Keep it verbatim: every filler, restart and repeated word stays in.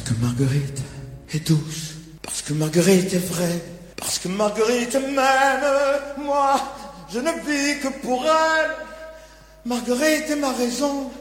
que Marguerite est douce, parce que Marguerite est vraie, parce que Marguerite m'aime. Moi, je ne vis que pour elle. Marguerite est ma raison.